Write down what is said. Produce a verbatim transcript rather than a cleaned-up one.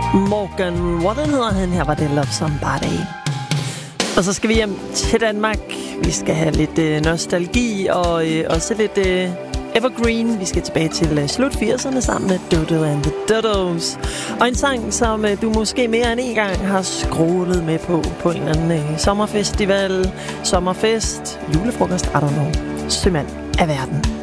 Morgan Wallen hedder han. Her var det Love Somebody. Og så skal vi hjem til Danmark. Vi skal have lidt øh, nostalgi og øh, også lidt øh, evergreen. Vi skal tilbage til øh, slut firserne sammen med Dodo and the Dodos. Og en sang, som øh, du måske mere end en gang har scrollet med på på en eller anden øh, sommerfestival, sommerfest, julefrokost, I don't know. Sømand af verden.